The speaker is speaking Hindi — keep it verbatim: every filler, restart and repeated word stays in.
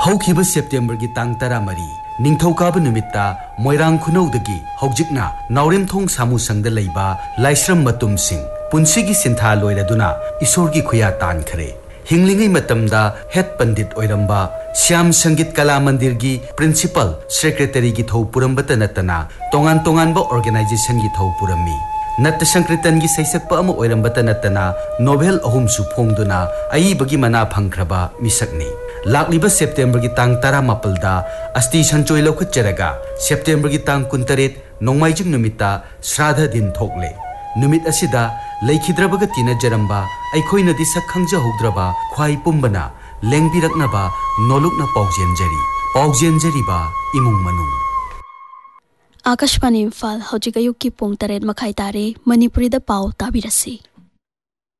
हौखिबा सेप्टेम्बर की तांग तरा मरी निंगथौकाबा नुमित्ता मोइरांग खुनौदगी हौजिकना नाउरेमथोंग सामुसंगदा लैबा लाइस्रम मतुमसिंग पुंसिगी सिंथा लोइरदुना ईश्वरगी खुया तानखरे हिंगलिंगै मतमदा हेड पंडित ओइरंबा श्याम संगीत कला मंदिर की प्रिंसिपल सेक्रेटरी की थौ पुरंबता नतना तोंगान तोंगानबा ऑर्गेनाइजेशन की थौ पुरमी नट संकृतन की सैसक्पा अमा ओइरंबता नतना नोबेल अहुमसु फोंगदुना अयिबगी मना फंगख्रबा मिसकनी लाक्लिबा सेप्टेम्बर की तांग तरा मापलदा अस्ति संचोय लौखचरगा सेप्टेम्बर की तांग कुंतरेत नोंमाइजिंग नुमित्ता श्राद्ध दिन थोकले नुमित असिदा लैखिद्रबगा तिनजरंबा अखोइनदि सखंगजहौद्रबा ख्वाई पुंबना लेंबिरकनबा नोलुकना पाउजेंजरी पाउजेंजरीबा इमुंग मनुंग आकाशवाणी इम्फाल हौजिक अयुक्की पुंग तरेत मखाई तारे मणिपुरी दा पाउ ताबिरसी।